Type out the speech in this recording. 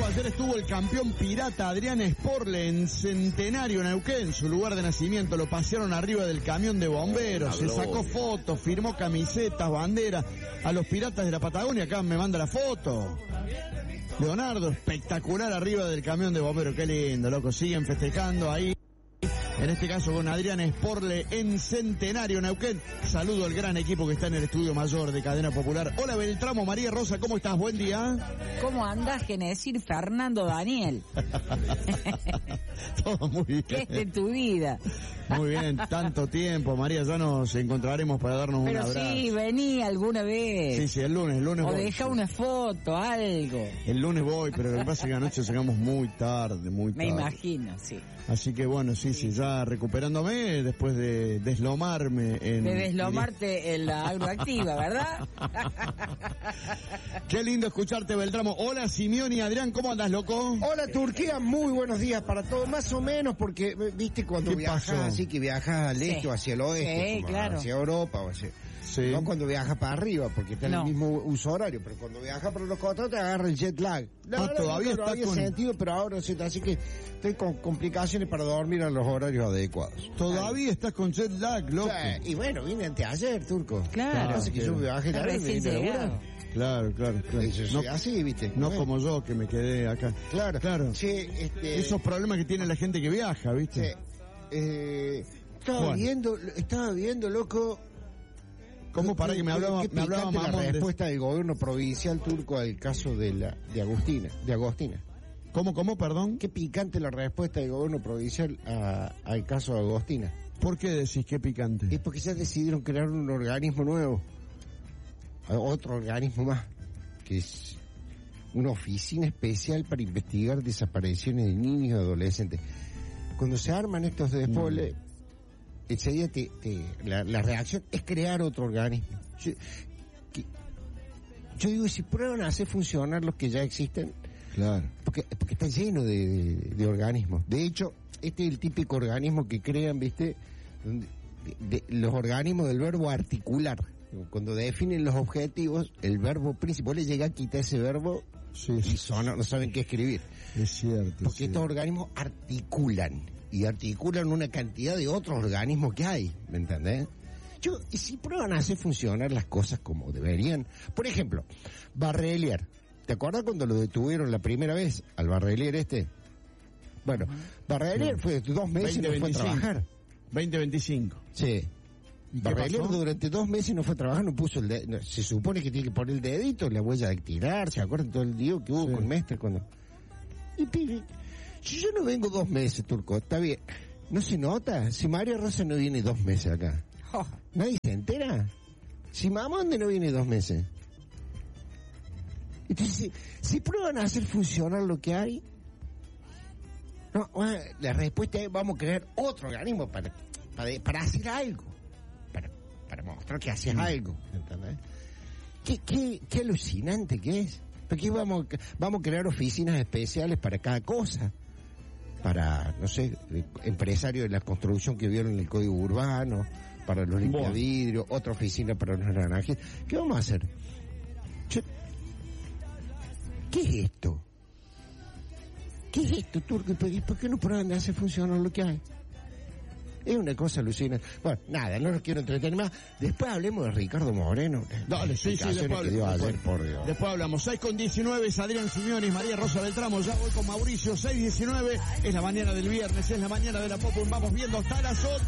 ayer estuvo el campeón pirata Adrián Sporle en Centenario, Neuquén, su lugar de nacimiento. Lo pasearon arriba del camión de bomberos, se sacó fotos, firmó camisetas, banderas a los piratas de la Patagonia. Acá me manda la foto. Leonardo, espectacular arriba del camión de bomberos. Qué lindo, loco. Siguen festejando ahí. En este caso con Adrián Sporle en Centenario, Neuquén. Saludo al gran equipo que está en el estudio mayor de Cadena Popular. Hola Beltramo, María Rosa, ¿cómo estás? Buen día. ¿Cómo andás, Genesir Fernando Daniel? Todo muy bien. ¿Qué es de tu vida? Muy bien, tanto tiempo, María, ya nos encontraremos para darnos un abrazo. Pero sí, vení alguna vez. Sí, el lunes o voy. deja una foto, algo. El lunes voy, pero lo que pasa es que anoche llegamos muy tarde. Me imagino, sí. Así que bueno, sí, ya recuperándome después de deslomarme en... De deslomarte en la agroactiva, ¿verdad? Qué lindo escucharte, Beltramo. Hola, Simeón y Adrián, ¿cómo andas, loco? Hola, Turquía, muy buenos días para todos, más o menos, porque, viste, cuando viajas, así que viajas al este o hacia el oeste, sí, claro. hacia Europa o hacia... Sí. No cuando viajas para arriba, porque está en el mismo uso horario, pero cuando viajas para los costados te agarra el jet lag. Todavía no está había con... sentido, pero ahora sí, así que estoy con complicaciones para dormir a los horarios adecuados. Todavía estás con jet lag, loco. Sí, y bueno, vine anteayer, Turco. Claro. Así que yo viajé tarde y me vine a laburar. Claro. No, así, viste. No como yo, que me quedé acá. Claro. Sí, esos problemas que tiene la gente que viaja, ¿viste? Sí. Estaba viendo, loco. ¿Cómo? Para que me hablaba la respuesta del gobierno provincial turco al caso de Agostina. ¿Cómo, perdón? Qué picante la respuesta del gobierno provincial al caso de Agostina. ¿Por qué decís qué picante? Es porque ya decidieron crear un organismo nuevo. Otro organismo más, que es una oficina especial para investigar desapariciones de niños y adolescentes. Cuando se arman estos despoles, enseguida la reacción es crear otro organismo. Yo digo, si prueban a hacer funcionar los que ya existen, claro, porque está lleno de organismos. De hecho, este es el típico organismo que crean, ¿viste? Los organismos del verbo articular. Cuando definen los objetivos, el verbo principal le llega a quitar ese verbo y no saben qué escribir. Es cierto. Porque estos organismos articulan. Y articulan una cantidad de otros organismos que hay, ¿me entendés? Y si prueban a hacer funcionar las cosas como deberían. Por ejemplo, Barrelier. ¿Te acuerdas cuando lo detuvieron la primera vez al Barrelier este? Bueno, Barrelier fue 2 meses y no fue a trabajar. 2025. Sí. Barrelier durante 2 meses no fue a trabajar, no puso el dedo. Se supone que tiene que poner el dedito, la huella dactilar, ¿se acuerdan todo el lío que hubo con Mestre cuando... Y pibe, yo no vengo 2 meses, Turco, está bien. ¿No se nota? Si María Rosa no viene 2 meses acá. ¿Nadie se entera? Si Mamonde no viene 2 meses. Entonces, si prueban a hacer funcionar lo que hay, no, la respuesta es vamos a crear otro organismo para hacer algo. Para mostrar que haces algo, ¿entendés? Qué alucinante que es. Porque vamos a crear oficinas especiales para cada cosa. Para, no sé, empresarios de la construcción que vieron el código urbano, para los limpiavidrios, otra oficina para los naranjes. ¿Qué vamos a hacer? ¿Qué es esto? ¿Qué es esto, Turco? ¿Y por qué no prueban a hacer funcionar lo que hay? Es una cosa alucinante. Bueno, nada, no los quiero entretener más. Después hablemos de Ricardo Moreno. Dale, sí, después hablamos. 6:19 es Adrián Simeones, María Rosa Beltramo. Ya voy con Mauricio. 6:19 es la mañana del viernes, es la mañana de la Popu. Vamos viendo hasta las 8.